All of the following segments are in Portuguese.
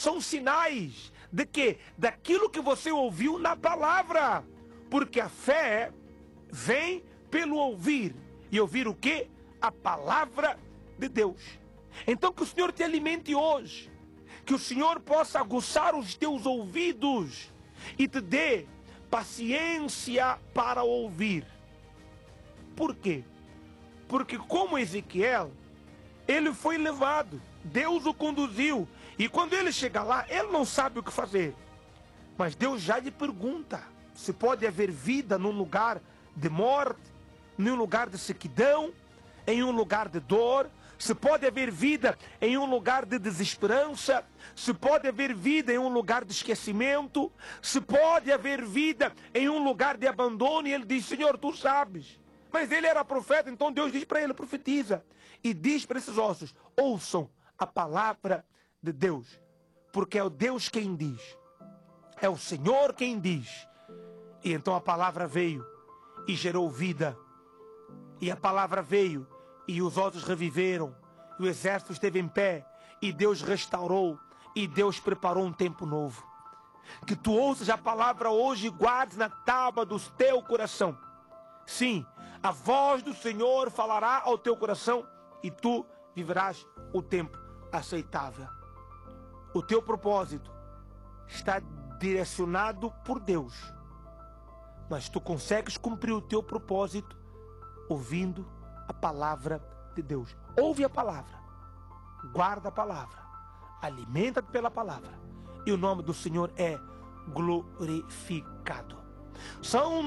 são sinais de quê? Daquilo que você ouviu na palavra. Porque a fé vem pelo ouvir. E ouvir o quê? A palavra de Deus. Então que o Senhor te alimente hoje. Que o Senhor possa aguçar os teus ouvidos e te dê paciência para ouvir. Por quê? Porque como Ezequiel, ele foi levado, Deus o conduziu, e quando ele chega lá, ele não sabe o que fazer. Mas Deus já lhe pergunta se pode haver vida num lugar de morte, num lugar de sequidão, em um lugar de dor, se pode haver vida em um lugar de desesperança, se pode haver vida em um lugar de esquecimento, se pode haver vida em um lugar de abandono. E ele diz: Senhor, tu sabes. Mas ele era profeta, então Deus diz para ele: profetiza. E diz para esses ossos: ouçam a palavra de Deus. Porque é o Deus quem diz, é o Senhor quem diz. E então a palavra veio e gerou vida. E a palavra veio e os ossos reviveram, e o exército esteve em pé, e Deus restaurou, e Deus preparou um tempo novo. Que tu ouças a palavra hoje e guardes na tábua do teu coração. Sim, a voz do Senhor falará ao teu coração, e tu viverás o tempo aceitável. O teu propósito está direcionado por Deus, mas tu consegues cumprir o teu propósito ouvindo a palavra de Deus. Ouve a palavra, guarda a palavra, alimenta-te pela palavra, e o nome do Senhor é glorificado. São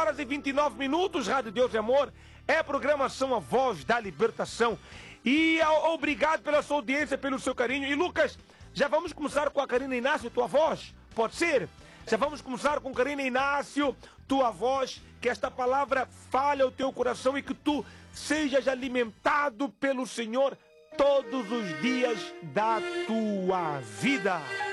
9h29, Rádio Deus e Amor, é programação A Voz da Libertação. E obrigado pela sua audiência, pelo seu carinho. E Lucas, já vamos começar com a Karina Inácio, tua voz? Pode ser? Já vamos começar com Karina Inácio, tua voz, que esta palavra fale ao teu coração e que tu sejas alimentado pelo Senhor todos os dias da tua vida.